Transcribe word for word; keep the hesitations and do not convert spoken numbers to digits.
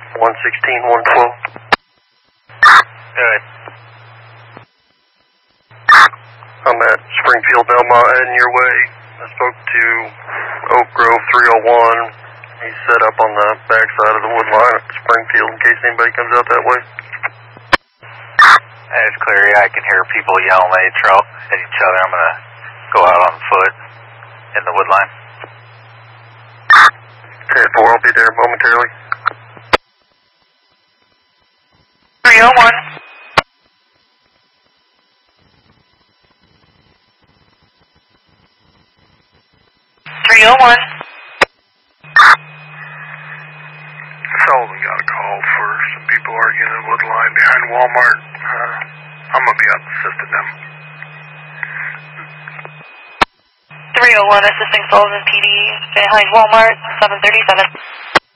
one sixteen, one twelve. Good. I'm at Springfield, Belmont, heading your way. I spoke to Oak Grove three oh one. He's set up on the backside of the wood line at Springfield in case anybody comes out that way. That is clear. Yeah, I can hear people yelling at each other. At each other. I'm going to go out on foot in the wood line. ten four, I'll be there momentarily. three oh one. three oh one. Sullivan got a call for some people arguing in the wood line behind Walmart. Uh, I'm going to be out assisting them. three oh one, assisting Sullivan P D behind Walmart, seven thirty-seven.